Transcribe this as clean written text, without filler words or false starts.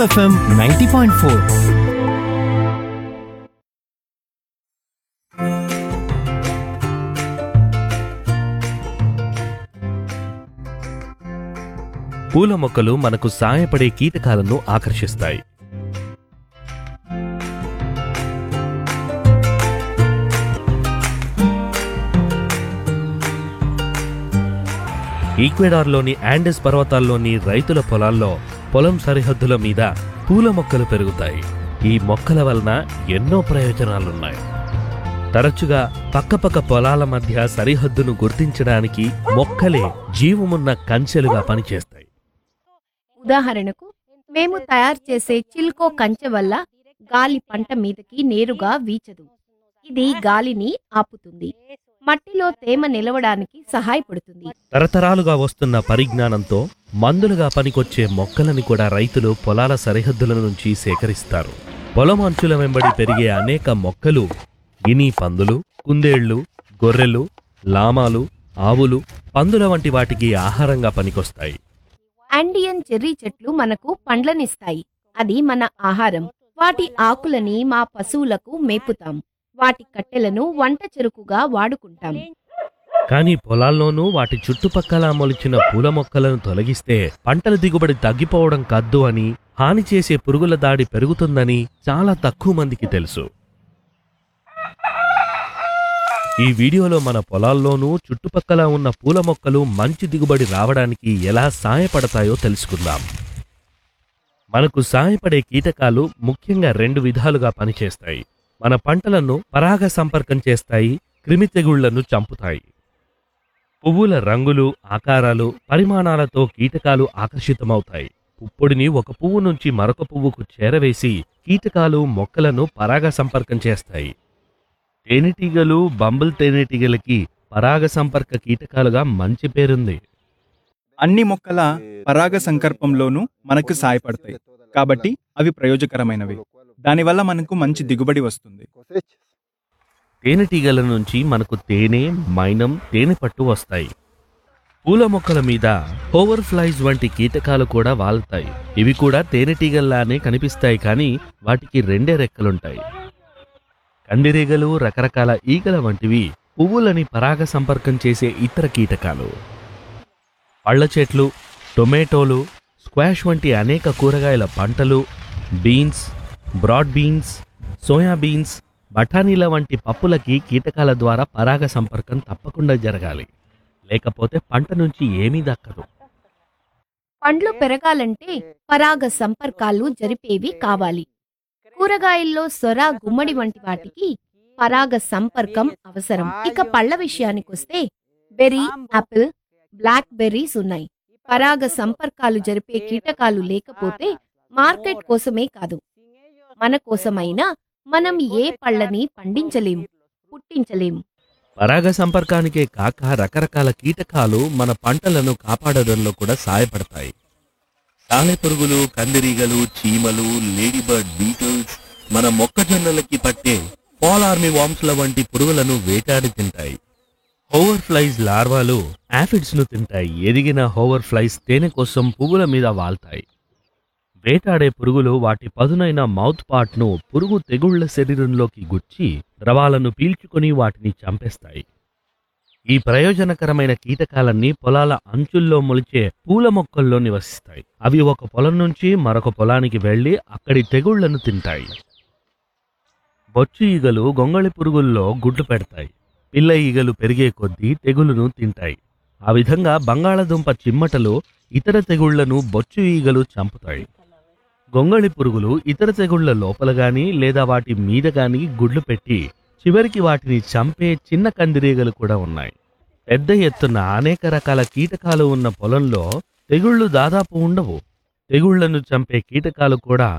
FM 90.4. పూల మొక్కలు మనకు సాయపడే కీటకాలను ఆకర్షిస్తాయి. ఈక్వెడార్లోని యాండెస్ పర్వతాల్లోని రైతుల పొలాల్లో పొలం సరిహద్దుల మీద పూల మొక్కలు పెరుగుతాయి. ఈ మొక్కల వలన ఎన్నో ప్రయోజనాలున్నాయి. తరచుగా పక్కపక్క పొలాల మధ్య సరిహద్దును గుర్తించడానికి మొక్కలే జీవమున్న కంచెలుగా పనిచేస్తాయి. ఉదాహరణకు మేము తయారు చేసే చిల్కో కంచె వల్ల గాలి పంట మీదకి నేరుగా వీచదు. ఇది గాలిని ఆపుతుంది, మట్టిలో తేమ నిలవడానికి సహాయపడుతుంది. తరతరాలుగా వస్తున్న పరిజ్ఞానంతో మందులుగా పనికొచ్చే మొక్కలని కూడా రైతులు పొలాల సరిహద్దుల నుంచి సేకరిస్తారు. పొలం అంచుల వెంబడి పెరిగే అనేక మొక్కలు గిని పందులు, కుందేళ్లు, గొర్రెలు, లామాలు, ఆవులు, పందుల వంటి వాటికి ఆహారంగా పనికొస్తాయి. ఆండియన్ చెర్రీ చెట్లు మనకు పండ్లనిస్తాయి. అది మన ఆహారం. వాటి ఆకులని మా పశువులకు మేపుతాం. వాటి కట్టెలను వంట చెరుకుగా వాడుకుంటాం. కానీ పొలాల్లోనూ వాటి చుట్టుపక్కల మొలిచిన పూల మొక్కలను తొలగిస్తే పంటల దిగుబడి తగ్గిపోవడం కద్దు అని, హాని చేసే పురుగుల దాడి పెరుగుతుందని చాలా తక్కువ మందికి తెలుసు. ఈ వీడియోలో మన పొలాల్లోనూ చుట్టుపక్కల ఉన్న పూల మొక్కలు మంచి దిగుబడి రావడానికి ఎలా సాయపడతాయో తెలుసుకుందాం. మనకు సాయపడే కీటకాలు ముఖ్యంగా 2 విధాలుగా పనిచేస్తాయి. మన పంటలను పరాగ సంపర్కం చేస్తాయి, క్రిమి తెగుళ్లను చంపుతాయి. పువ్వుల రంగులు, ఆకారాలు, పరిమాణాలతో కీటకాలు ఆకర్షితమవుతాయి. పుప్పొడిని ఒక పువ్వు నుంచి మరొక పువ్వుకు చేరవేసి కీటకాలు మొక్కలను పరాగ సంపర్కం చేస్తాయి. తేనెటీగలు, బంబుల్ తేనెటీగలకి పరాగ సంపర్క కీటకాలుగా మంచి పేరుంది. అన్ని మొక్కల పరాగ సంకర్పంలోనూ మనకు సాయపడతాయి కాబట్టి అవి ప్రయోజకరమైనవి. దానివల్ల మనకు మంచి దిగుబడి వస్తుంది. తేనెటీగల నుంచి మనకు తేనె, మైనం, తేనె పట్టు వస్తాయి. పూల మొక్కల మీద హోవర్ ఫ్లైస్ వంటి కీటకాలు కూడా వాళ్తాయి. ఇవి కూడా తేనెటీగల్లానే కనిపిస్తాయి, కానీ వాటికి 2 రెక్కలుంటాయి. కందిరీగలు, రకరకాల ఈగల వంటివి పువ్వులని పరాగ సంపర్కం చేసే ఇతర కీటకాలు. పళ్ళ చెట్లు, టొమాటోలు, స్క్వాష్ వంటి అనేక కూరగాయల పంటలు, బీన్స్, బ్రాడ్ బీన్స్, సోయాబీన్స్, బఠానీల వంటి పప్పులకి కీటకాల ద్వారా పరాగ సంపర్కం తప్పకుండా జరగాలి. లేకపోతే పంట నుంచి ఏమీ దక్కదు. పండ్లు పెరగాలంటే పరాగ సంపర్కాలు జరిపేవి కావాలి. కూరగాయల్లో సొర, గుమ్మడి వంటి వాటికి పరాగ సంపర్కం అవసరం. ఇక పళ్ళ విషయానికొస్తే బెర్రీ, యాపిల్, బ్లాక్ బెర్రీస్ ఉన్నాయి. పరాగ సంపర్కాలు జరిపే కీటకాలు లేకపోతే మార్కెట్ కోసమే కాదు, మన కోసమైనా మనం ఏ పళ్ళని పండించలేం, పుట్టించలేం. పరాగ సంపర్కానికే కాక రకరకాల కీటకాలు మన పంటలను కాపాడడంలో కూడా సాయపడతాయి. సాలెపురుగులు, కందిరీగలు, చీమలు, లేడీబర్డ్ బీటిల్స్ మన మొక్కజొన్నలకి పట్టే ఫాల్ ఆర్మీ వామ్స్ల వంటి పురుగులను వేటాడి తింటాయి. హోవర్ ఫ్లైస్ లార్వాలు యాఫిడ్స్ ను తింటాయి. ఎదిగిన హోవర్ ఫ్లైస్ తేనె కోసం పువ్వుల మీద వాల్తాయి. వేటాడే పురుగులు వాటి పదునైన మౌత్ పార్ట్ను పురుగు తెగుళ్ల శరీరంలోకి గుచ్చి ద్రవాలను పీల్చుకొని వాటిని చంపేస్తాయి. ఈ ప్రయోజనకరమైన కీటకాలన్నీ పొలాల అంచుల్లో మొలిచే పూల మొక్కల్లో నివసిస్తాయి. అవి ఒక పొలం నుంచి మరొక పొలానికి వెళ్లి అక్కడి తెగుళ్లను తింటాయి. బొచ్చు ఈగలు గొంగళి పురుగుల్లో గుడ్లు పెడతాయి. పిల్ల ఈగలు పెరిగే కొద్దీ తెగులును తింటాయి. ఆ విధంగా బంగాళదుంప చిమ్మటలు ఇతర తెగుళ్లను బొచ్చు ఈగలు చంపుతాయి. గొంగళి పురుగులు ఇతర తెగుళ్ల లోపల గాని లేదా వాటి మీద గాని గుడ్లు పెట్టి చివరికి వాటిని చంపే చిన్న కందిరీగలు కూడా ఉన్నాయి. పెద్ద ఎత్తున అనేక రకాల కీటకాలు ఉన్న పొలంలో తెగుళ్లు దాదాపు ఉండవు. తెగుళ్లను చంపే కీటకాలు కూడా